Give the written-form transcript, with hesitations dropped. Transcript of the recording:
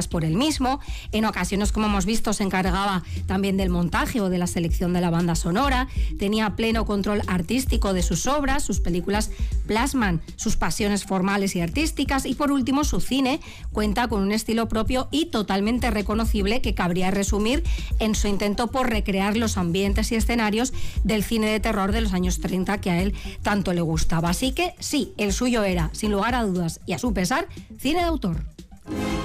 por él mismo. En ocasiones, como hemos visto, se encargaba también del montaje o de la selección de la banda sonora. Tenía pleno control artístico de sus obras. Sus películas plasman sus pasiones formales y artísticas. Y por último, su cine cuenta con un estilo propio y totalmente reconocible que cabría resumir en su intento por recrear los ambientes y escenarios del cine de terror de los años 30 que a él tanto le gustaba. Así que sí, el suyo era, sin lugar a dudas y a su pesar, cine de autor.